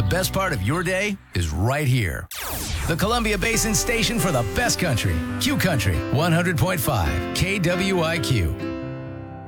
best part of your day is right here. The Columbia Basin station for the best country. Q Country 100.5 KWIQ.